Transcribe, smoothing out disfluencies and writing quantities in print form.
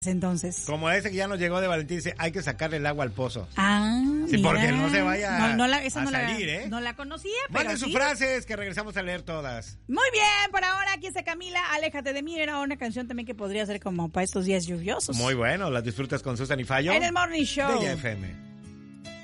entonces. Como ese que ya nos llegó de Valentín, dice, hay que sacarle el agua al pozo. Ah, sí, mira. porque no se vaya esa a no salir, la, no la conocía, pero Manden sus sí. frases que regresamos a leer todas. Muy bien, por ahora aquí está Camila, Aléjate de mí, era una canción también que podría ser como para estos días lluviosos. Muy bueno, las disfrutas con Susan y Fallo. En el Morning Show. De FM.